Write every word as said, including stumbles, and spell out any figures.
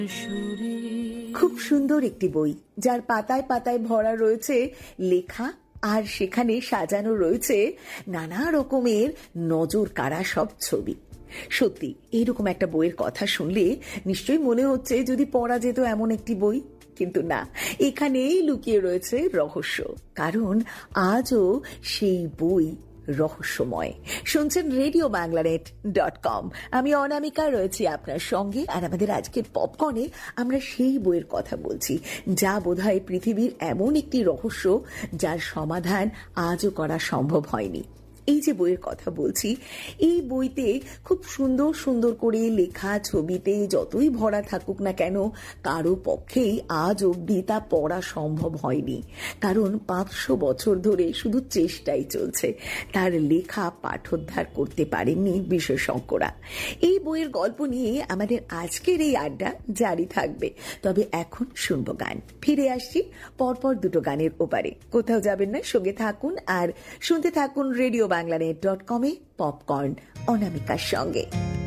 খুব সুন্দর একটি বই, যার পাতায় পাতায় ভরা রয়েছে লেখা, আর সেখানে সাজানো রয়েছে নানা রকমের নজর কাড়া সব ছবি। সত্যি এইরকম একটা বইয়ের কথা শুনলে নিশ্চয়ই মনে হচ্ছে যদি পড়া যেত এমন একটি বই, কিন্তু না, এখানেই লুকিয়ে রয়েছে রহস্য। কারণ আজও সেই বই রহস্যময়। শুনছেন রেডিও বাংলানেট ডট কম। আমি অনামিকা রয়েছি আপনার সঙ্গে, আর আমাদের আজকের পপকর্নে আমরা সেই বইয়ের কথা বলছি যা বোধহয় পৃথিবীর এমন একটি রহস্য যার সমাধান আজও করা সম্ভব হয়নি। এই যে বইয়ের কথা বলছি, এই বইতে খুব সুন্দর সুন্দর করে লেখা, ছবিতে যতই ভরা থাকুক না কেন, কারো পক্ষেই আজ অবধি তা পড়া সম্ভব হয়নি। কারণ পাঁচশো বছর ধরে শুধু চেষ্টাই চলছে, তার লেখা পাঠোদ্ধার করতে পারেননি বিশেষজ্ঞরা। এই বইয়ের গল্প নিয়ে আমাদের আজকের এই আড্ডা জারি থাকবে, তবে এখন শুনবো গান। ফিরে আসছি পরপর দুটো গানের ওপারে। কোথাও যাবেন না, সঙ্গে থাকুন আর শুনতে থাকুন রেডিও বাংলানেট ডট কমে পপকর্ন অনামিকার সঙ্গে।